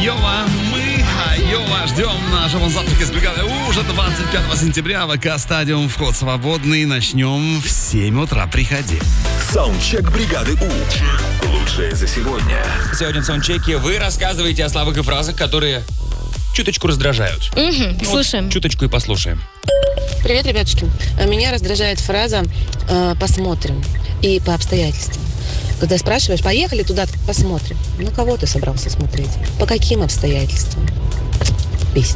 Айова. Мы Айова ждем на живом завтраке с бригадой уже 25 сентября. ВК Стадиум, вход свободный. Начнем в 7 утра. Приходи. Саундчек бригады У. Лучшее за сегодня. Сегодня в саундчеке вы рассказываете о словах и фразах, которые чуточку раздражают. Слушаем. Чуточку и послушаем. Привет, ребятушки. Меня раздражает фраза «посмотрим» и «по обстоятельствам». Когда спрашиваешь, поехали туда, посмотрим. Ну, кого ты собрался смотреть? По каким обстоятельствам? Бесит.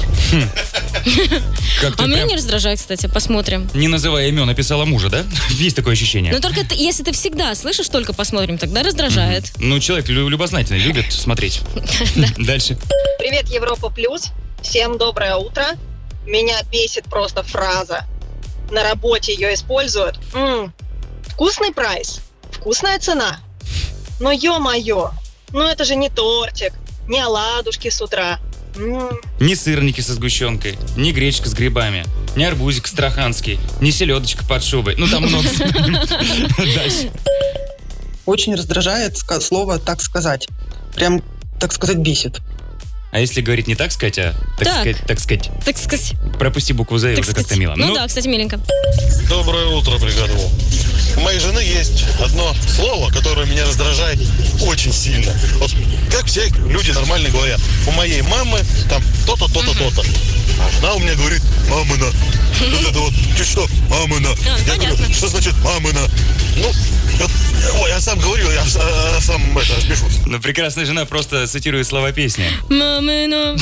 А меня не раздражает, кстати, посмотрим. Не называя имен, написала мужа, да? Есть такое ощущение. Но только если ты всегда слышишь только посмотрим, тогда раздражает. Ну, человек любознательный, любит смотреть. Дальше. Привет, Европа Плюс. Всем доброе утро. Меня бесит просто фраза. На работе ее используют. Вкусный прайс. Вкусная цена. Но ё-моё, ну это же не тортик, не оладушки с утра. Не сырники со сгущенкой, не гречка с грибами, не арбузик астраханский, не селедочка под шубой. Ну там много. Дальше. Очень раздражает слово «так сказать». Прям, так сказать, бесит. А если говорить не так сказать, а так сказать. Так сказать. Пропусти букву «З» и уже как-то мило. Ну да, кстати, миленько. Доброе утро, бригада У. У моей жены есть одно слово, которое меня раздражает очень сильно. Вот как все люди нормально говорят. У моей мамы там то-то, то-то, то-то. Она у меня говорит «мамына». Вот это вот, что «мамына». Я говорю, что значит «мамына»? Ну, я сам говорю, я сам спешусь. Ну, прекрасная жена просто цитирует слова песни. Мамина.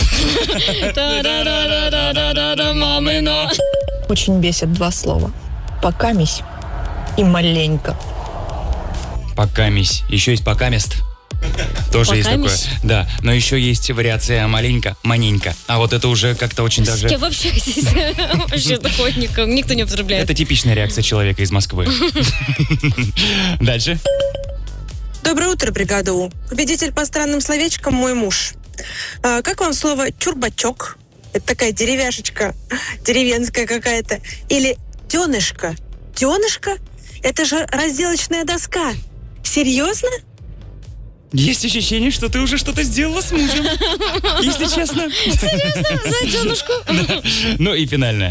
Мамина. Очень бесит два слова. «Покамись» и «маленько». Покамись. Еще есть покамест. Тоже есть такое. Да, но еще есть вариация маленько, маненько. А вот это уже как-то очень даже... С кем вы общаетесь? Вообще такое никто не употребляет. Это типичная реакция человека из Москвы. Дальше. Доброе утро, бригада У. Победитель по странным словечкам мой муж. Как вам слово «чурбачок»? Это такая деревяшечка, деревенская какая-то. Или «дёнышко». «Дёнышко»? Это же разделочная доска. Серьезно? Есть ощущение, что ты уже что-то сделала с мужем. Если честно. Серьезно? За дёнышку? Ну и финальное.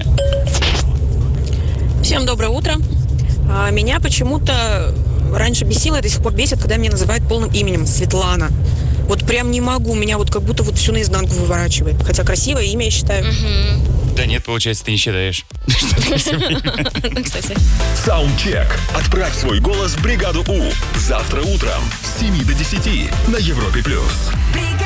Всем доброе утро. Меня почему-то раньше бесило, до сих пор бесит, когда меня называют полным именем Светлана. Вот прям не могу, меня вот как будто вот всю наизнанку выворачивает. Хотя красивое имя, я считаю. Да нет, получается, ты не считаешь. Кстати. Саундчек. Отправь свой голос в бригаду У. Завтра утром с 7 до 10 на Европе+.